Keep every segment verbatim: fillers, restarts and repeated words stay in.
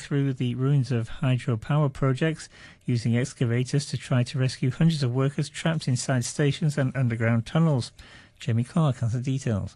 through the ruins of hydropower projects, using excavators to try to rescue hundreds of workers trapped inside stations and underground tunnels. Jamie Clark has the details.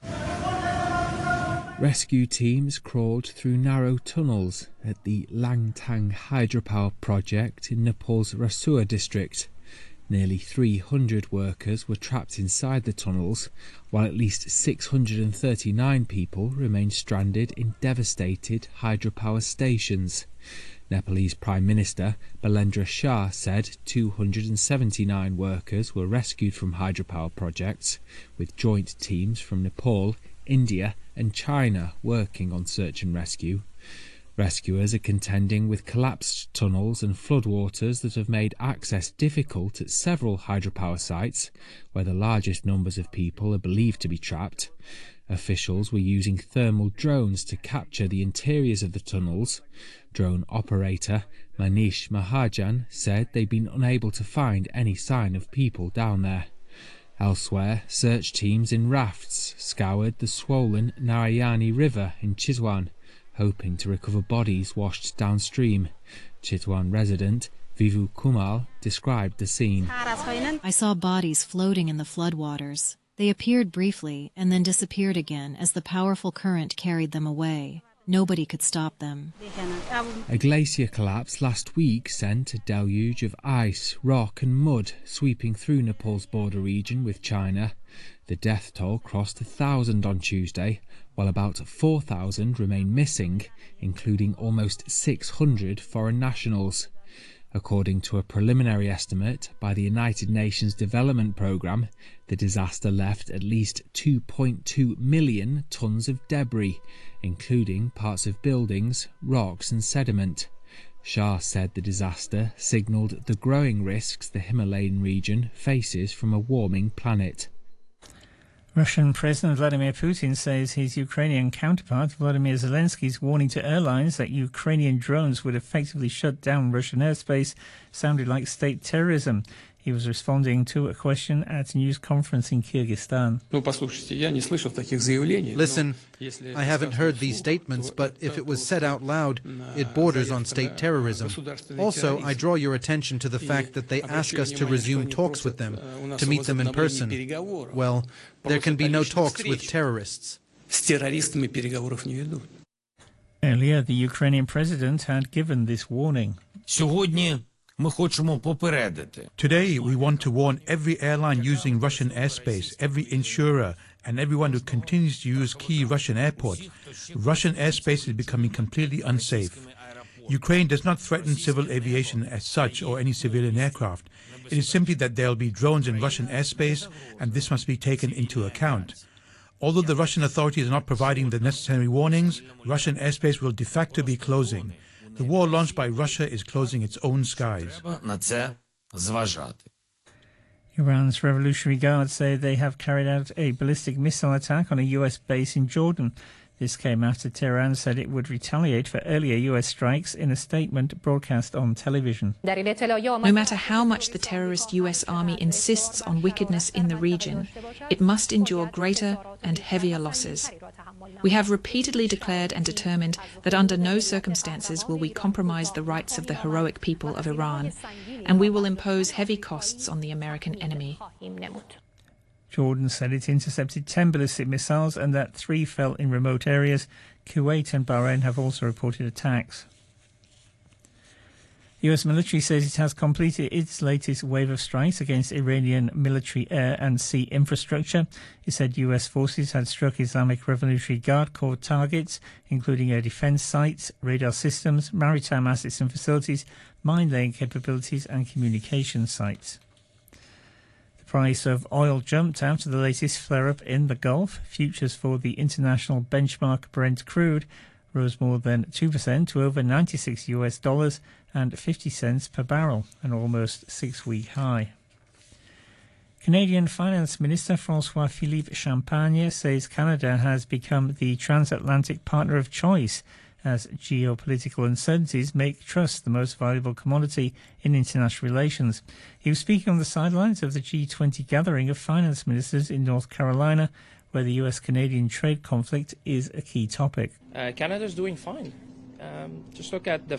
Rescue teams crawled through narrow tunnels at the Langtang hydropower project in Nepal's Rasua district. Nearly three hundred workers were trapped inside the tunnels, while at least six hundred thirty-nine people remain stranded in devastated hydropower stations. Nepalese Prime Minister Balendra Shah said two hundred seventy-nine workers were rescued from hydropower projects, with joint teams from Nepal, India and China working on search and rescue. Rescuers are contending with collapsed tunnels and floodwaters that have made access difficult at several hydropower sites, where the largest numbers of people are believed to be trapped. Officials were using thermal drones to capture the interiors of the tunnels. Drone operator Manish Mahajan said they've been unable to find any sign of people down there. Elsewhere, search teams in rafts scoured the swollen Narayani River in Chitwan, hoping to recover bodies washed downstream. Chitwan resident Vivu Kumal described the scene. I saw bodies floating in the floodwaters. They appeared briefly and then disappeared again as the powerful current carried them away. Nobody could stop them. A glacier collapse last week sent a deluge of ice, rock and mud sweeping through Nepal's border region with China. The death toll crossed a thousand on Tuesday, while about four thousand remain missing, including almost six hundred foreign nationals. According to a preliminary estimate by the United Nations Development Programme, the disaster left at least two point two million tonnes of debris, including parts of buildings, rocks and sediment. Shah said the disaster signalled the growing risks the Himalayan region faces from a warming planet. Russian President Vladimir Putin says his Ukrainian counterpart Volodymyr Zelensky's warning to airlines that Ukrainian drones would effectively shut down Russian airspace sounded like state terrorism. He was responding to a question at a news conference in Kyrgyzstan. Listen, I haven't heard these statements, but if it was said out loud, it borders on state terrorism. Also, I draw your attention to the fact that they ask us to resume talks with them, to meet them in person. Well, there can be no talks with terrorists. Earlier, the Ukrainian president had given this warning. Today, we want to warn every airline using Russian airspace, every insurer, and everyone who continues to use key Russian airports. Russian airspace is becoming completely unsafe. Ukraine does not threaten civil aviation as such or any civilian aircraft. It is simply that there will be drones in Russian airspace, and this must be taken into account. Although the Russian authorities are not providing the necessary warnings, Russian airspace will de facto be closing. The war launched by Russia is closing its own skies. Iran's Revolutionary Guard say they have carried out a ballistic missile attack on a U S base in Jordan. This came after Tehran said it would retaliate for earlier U S strikes in a statement broadcast on television. No matter how much the terrorist U S army insists on wickedness in the region, it must endure greater and heavier losses. We have repeatedly declared and determined that under no circumstances will we compromise the rights of the heroic people of Iran, and we will impose heavy costs on the American enemy. Jordan said it intercepted ten ballistic missiles and that three fell in remote areas. Kuwait and Bahrain have also reported attacks. The U S military says it has completed its latest wave of strikes against Iranian military air and sea infrastructure. It said U S forces had struck Islamic Revolutionary Guard core targets, including air defense sites, radar systems, maritime assets and facilities, mine-laying capabilities and communication sites. The price of oil jumped after the latest flare-up in the Gulf. Futures for the international benchmark Brent crude rose more than two percent to over ninety-six U S dollars and fifty cents per barrel, an almost six-week high. Canadian Finance Minister François-Philippe Champagne says Canada has become the transatlantic partner of choice as geopolitical uncertainties make trust the most valuable commodity in international relations. He was speaking on the sidelines of the G twenty gathering of finance ministers in North Carolina, where the U S-Canadian trade conflict is a key topic. Uh, Canada's doing fine. Um, just look at the